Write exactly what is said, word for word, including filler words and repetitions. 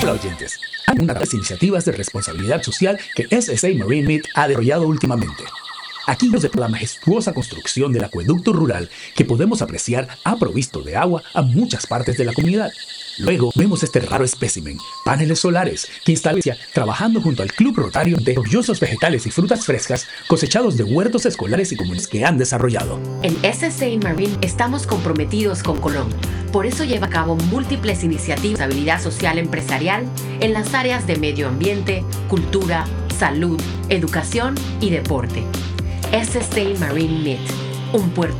Hola oyentes, hay una de las iniciativas de responsabilidad social que S S A Marine Meat ha desarrollado últimamente. Aquí nos de la majestuosa construcción del acueducto rural que podemos apreciar ha provisto de agua a muchas partes de la comunidad. Luego vemos este raro espécimen, paneles solares, que instala trabajando junto al Club Rotario de orgullosos vegetales y frutas frescas cosechados de huertos escolares y comunidades que han desarrollado. En S S A Marine estamos comprometidos con Colón. Por eso lleva a cabo múltiples iniciativas de habilidad social empresarial en las áreas de medio ambiente, cultura, salud, educación y deporte. S S A Marine Meat, un puerto